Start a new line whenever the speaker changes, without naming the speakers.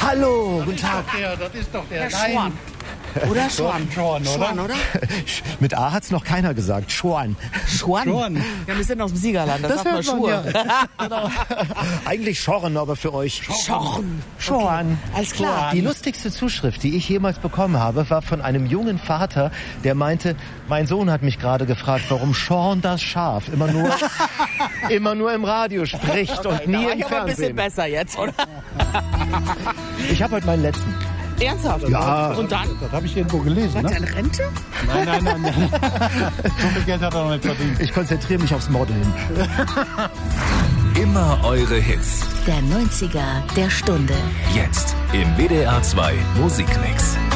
Hallo, guten Tag.
Das ist doch der
Herr Schwan. Oder Schwan?
Schwan,
oder?
Mit A hat's noch keiner gesagt. Schwan.
Schwan? Ja, wir sind aus dem Siegerland, das sagt man Schuhe.
Genau. Eigentlich Schorren, aber für euch.
Schorren.
Schwan.
Alles klar.
Die lustigste Zuschrift, die ich jemals bekommen habe, war von einem jungen Vater, der meinte, mein Sohn hat mich gerade gefragt, warum Sean das Schaf immer nur im Radio spricht und nie im
Ich aber ein bisschen
Fernsehen.
besser jetzt, oder?
Ich habe heute meinen letzten.
Ernsthaft?
Ja.
Und dann?
Das habe ich irgendwo gelesen,
Hat
ne?
er eine Rente?
Nein. So viel Geld hat er noch nicht verdient.
Ich konzentriere mich aufs Modeln.
Immer eure Hits.
Der 90er der Stunde.
Jetzt im WDR 2 Musikmix.